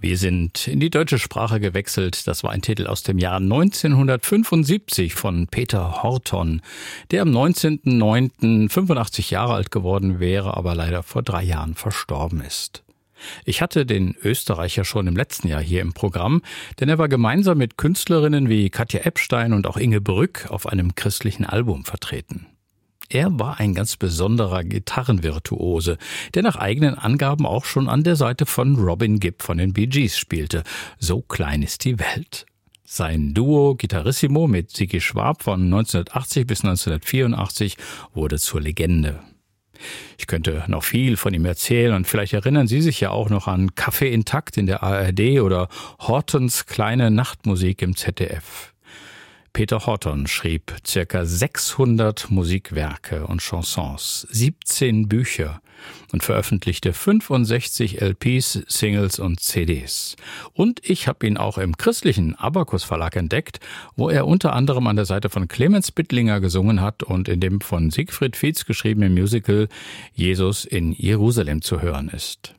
Wir sind in die deutsche Sprache gewechselt. Das war ein Titel aus dem Jahr 1975 von Peter Horton, der am 19.09. 85 Jahre alt geworden wäre, aber leider vor 3 Jahren verstorben ist. Ich hatte den Österreicher schon im letzten Jahr hier im Programm, denn er war gemeinsam mit Künstlerinnen wie Katja Epstein und auch Inge Brück auf einem christlichen Album vertreten. Er war ein ganz besonderer Gitarrenvirtuose, der nach eigenen Angaben auch schon an der Seite von Robin Gibb von den Bee Gees spielte. So klein ist die Welt. Sein Duo Gitarrissimo mit Sigi Schwab von 1980 bis 1984 wurde zur Legende. Ich könnte noch viel von ihm erzählen und vielleicht erinnern Sie sich ja auch noch an Kaffee intakt in der ARD oder Hortons kleine Nachtmusik im ZDF. Peter Horton schrieb ca. 600 Musikwerke und Chansons, 17 Bücher und veröffentlichte 65 LPs, Singles und CDs. Und ich habe ihn auch im christlichen Abacus Verlag entdeckt, wo er unter anderem an der Seite von Clemens Bittlinger gesungen hat und in dem von Siegfried Fietz geschriebenen Musical Jesus in Jerusalem zu hören ist.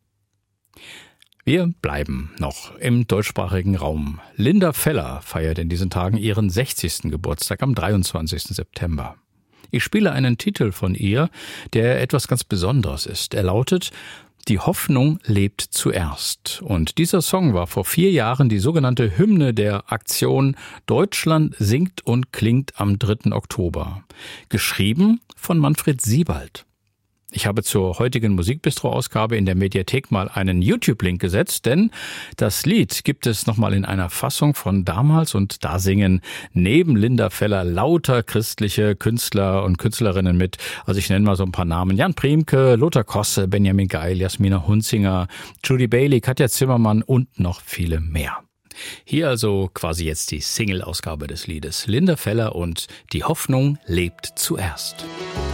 Wir bleiben noch im deutschsprachigen Raum. Linda Feller feiert in diesen Tagen ihren 60. Geburtstag am 23. September. Ich spiele einen Titel von ihr, der etwas ganz Besonderes ist. Er lautet »Die Hoffnung lebt zuerst«. Und dieser Song war vor 4 Jahren die sogenannte Hymne der Aktion Deutschland singt und klingt am 3. Oktober. Geschrieben von Manfred Siebald. Ich habe zur heutigen Musikbistro-Ausgabe in der Mediathek mal einen YouTube-Link gesetzt, denn das Lied gibt es nochmal in einer Fassung von damals und da singen neben Linda Feller lauter christliche Künstler und Künstlerinnen mit. Also ich nenne mal so ein paar Namen. Jan Priemke, Lothar Kosse, Benjamin Geil, Jasmina Hunzinger, Judy Bailey, Katja Zimmermann und noch viele mehr. Hier also quasi jetzt die Single-Ausgabe des Liedes Linda Feller und Die Hoffnung lebt zuerst.